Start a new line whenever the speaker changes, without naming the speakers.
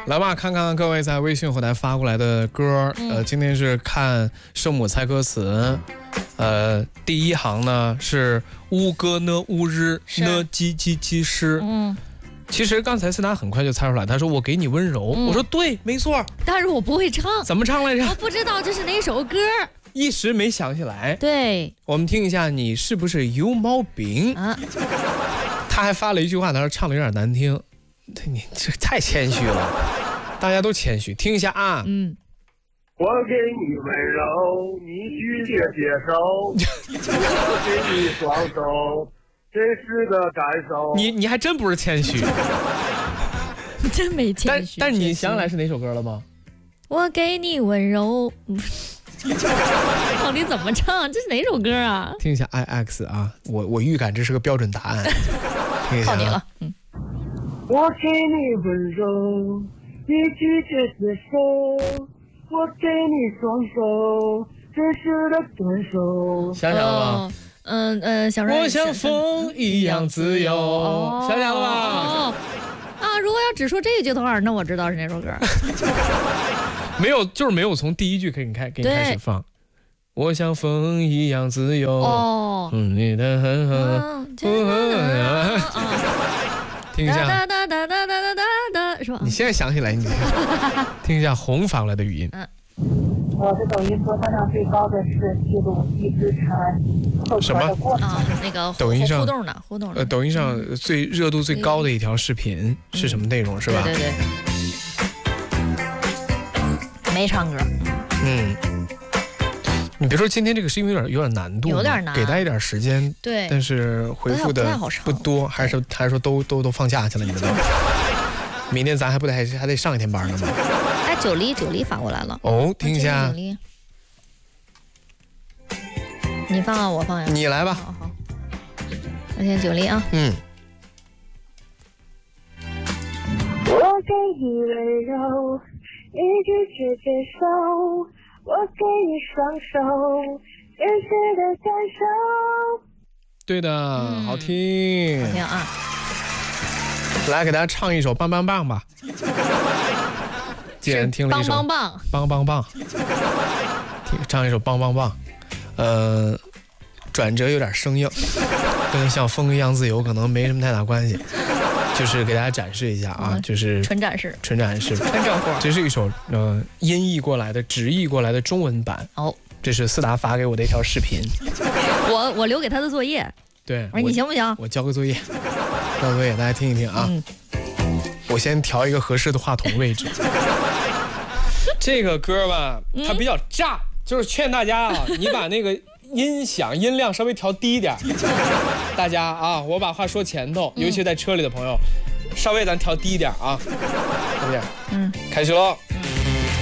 来吧，看看各位在微信后台发过来的歌。今天是看声母猜歌词。第一行呢是乌歌呢乌日呢唧唧唧诗。其实刚才思达很快就猜出来，他说我给你温柔，我说对，没错，
但是我不会唱，
怎么唱来着？
我不知道这是哪首歌，
一时没想起来。
对，
我们听一下，你是不是有毛病啊？他还发了一句话，他说唱的有点难听，你这太谦虚了，大家都谦虚，听一下啊。
我给你温柔，你拒绝接受，我给你双手。真实的感受，
你还真不是谦虚，
真没谦虚。
但你想起来是哪首歌了吗？
我给你温柔，到底怎么唱？这是哪首歌啊？
听一下 IX 啊，我预感这是个标准答案。
靠你了，
我给你温柔，你拒绝接受，我给你双手，真实的感受。
想想了吗？
我
像风一样自由，想想了吧？
如果要只说这一句的话，那我知道是哪首歌。
没有，就是没有从第一句给你开始放。我像风一样自由。你的很听一下。是吧？你现在想起来，你听一下红发来的语音。
我的抖音播放量最高的是记录一只蝉
什么
那个
抖音上
互动
抖音上最热度最高的一条视频是什么内容是吧？
对，没唱歌。
你别说今天这个是因为有点难度，
有点难，
给大家一点时间。
对，
但是回复的不多，还是说都放假去了，你们都。明天咱还得上一天班呢吗？
九黎发过来了
听一下。
你放啊，我放呀。
你来吧。
好，我先九黎啊。
我给你温柔，你拒绝接受，我给你双手，真实的感受。
对的，好听。
好听啊。
来给大家唱一首棒棒棒吧。既然听了一首棒棒棒，唱一首棒棒棒，转折有点生硬，跟像风一样自由可能没什么太大关系，就是给大家展示一下啊，就是
纯展示，
纯正货。这是一首音译过来的、直译过来的中文版。这是思达发给我的一条视频，
我留给他的作业。
对，
我说你行不行？
我交个作业，大家听一听啊。我先调一个合适的话筒位置。这个歌吧，它比较炸，就是劝大家啊，你把那个音量稍微调低一点。大家啊，我把话说前头，尤其在车里的朋友，稍微咱调低一点啊，对不对？开始喽。